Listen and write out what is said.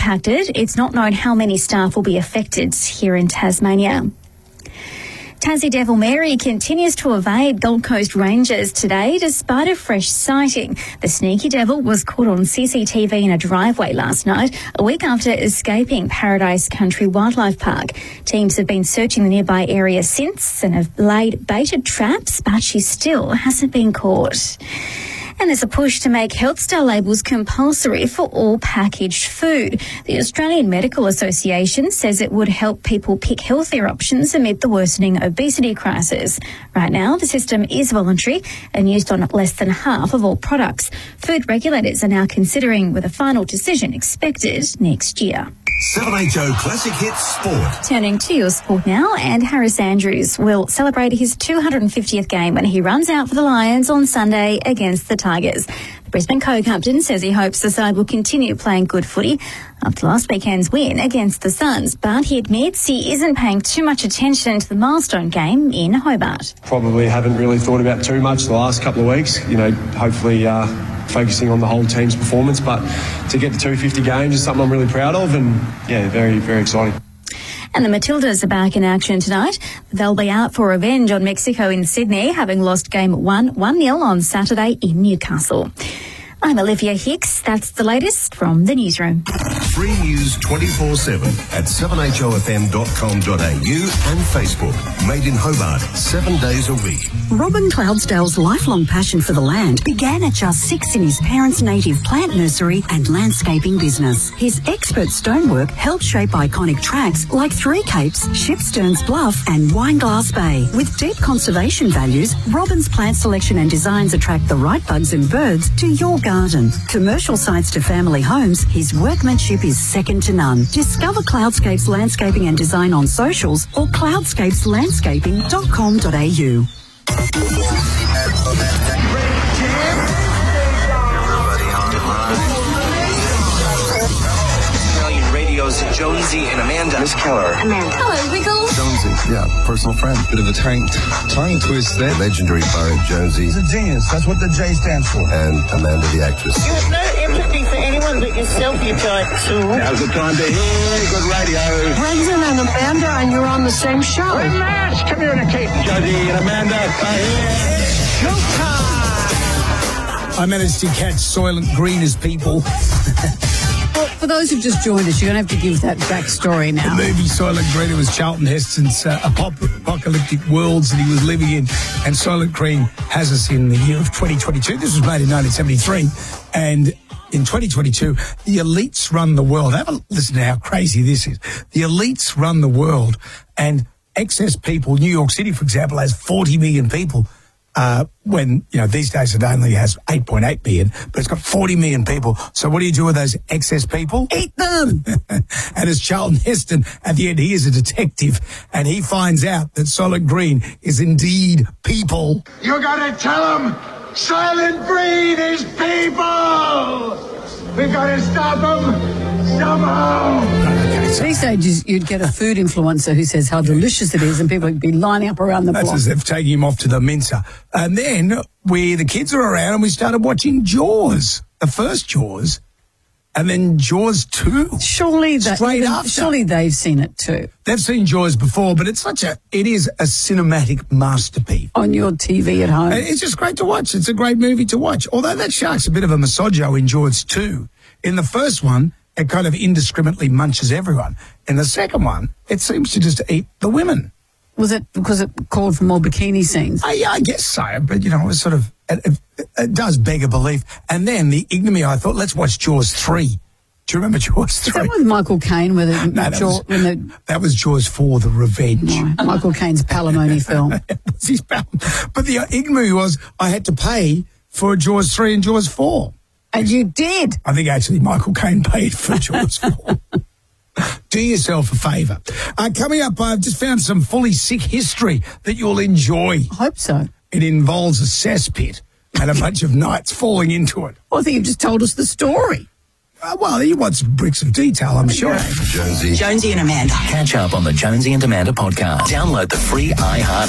impacted. It's not known how many staff will be affected here in Tasmania. Tassie Devil Mary continues to evade Gold Coast rangers today despite a fresh sighting. The sneaky devil was caught on CCTV in a driveway last night, a week after escaping Paradise Country Wildlife Park. Teams have been searching the nearby area since and have laid baited traps, but she still hasn't been caught. And there's a push to make Health Star labels compulsory for all packaged food. The Australian Medical Association says it would help people pick healthier options amid the worsening obesity crisis. Right now, the system is voluntary and used on less than half of all products. Food regulators are now considering with a final decision expected next year. 7HO Classic Hits Sport. Turning to your sport now, and Harris Andrews will celebrate his 250th game when he runs out for the Lions on Sunday against the Tigers. The Brisbane co-captain says he hopes the side will continue playing good footy after last weekend's win against the Suns, but he admits he isn't paying too much attention to the milestone game in Hobart. Probably haven't really thought about too much the last couple of weeks, hopefully focusing on the whole team's performance, but to get to 250 games is something I'm really proud of, and very, very exciting. And the Matildas are back in action tonight. They'll be out for revenge on Mexico in Sydney, having lost game 1-0 on Saturday in Newcastle. I'm Olivia Hicks. That's the latest from the newsroom. Free news 24/7 at 7hofm.com.au and Facebook. Made in Hobart, 7 days a week. Robin Cloudsdale's lifelong passion for the land began at just 6 in his parents' native plant nursery and landscaping business. His expert stonework helped shape iconic tracks like Three Capes, Shipsterns Bluff and Wineglass Bay. With deep conservation values, Robin's plant selection and designs attract the right bugs and birds to your garden. Commercial sites to family homes, his workmanship is second to none. Discover Cloudscapes Landscaping and Design on socials or cloudscapeslandscaping.com.au. Australian Radio's Jonesy and Amanda. Miss Keller. Amanda. Hello, Wiggle. Jonesy, personal friend. Bit of a tongue twist there. Legendary poet Jonesy. He's a genius. That's what the J stands for. And Amanda the actress. You have no empathy for anyone but yourself, you giant tool. Now's the time to hear good radio. Brendan and Amanda, and you're on the same show. We must communicate. Jonesy and Amanda are here. Showtime! I managed to catch Soylent Green as people. Well, for those who've just joined us, you're going to have to give that backstory now. The movie Soylent Green, it was Charlton Heston's apocalyptic worlds that he was living in. And Soylent Green has us in the year of 2022. This was made in 1973. And in 2022, the elites run the world. Have a listen to how crazy this is. The elites run the world, and excess people, New York City, for example, has 40 million people. When, these days it only has 8.8 million, but it's got 40 million people. So what do you do with those excess people? Eat them! And as Charlton Heston, at the end, he is a detective, and he finds out that Soylent Green is indeed people. You gotta tell them Soylent Green is people! We gotta stop them somehow! These days, you'd get a food influencer who says how delicious it is, and people would be lining up around the block. That's as if taking him off to the mincer. And then the kids are around, and we started watching Jaws, the first Jaws, and then Jaws 2. Surely they've seen it too. They've seen Jaws before, but it is a cinematic masterpiece. On your TV at home. It's just great to watch. It's a great movie to watch. Although that shark's a bit of a misogyno in Jaws 2. In the first one, it kind of indiscriminately munches everyone. In the second one, it seems to just eat the women. Was it because it called for more bikini scenes? I guess so, but, it was sort of, it does beg a belief. And then the ignominy, I thought, let's watch Jaws 3. Do you remember Jaws 3? Is that with Michael Caine? That was Jaws 4, The Revenge. No, Michael Caine's Palimony film. But the ignominy was I had to pay for Jaws 3 and Jaws 4. And you did? I think actually Michael Caine paid for Jaws 4. Do yourself a favour. Coming up, I've just found some fully sick history that you'll enjoy. I hope so. It involves a cesspit and a bunch of knights falling into it. Well, I think you've just told us the story. Well, you want some bricks of detail, I'm sure. Jonesy and Amanda. Catch up on the Jonesy and Amanda podcast. Download the free iHeart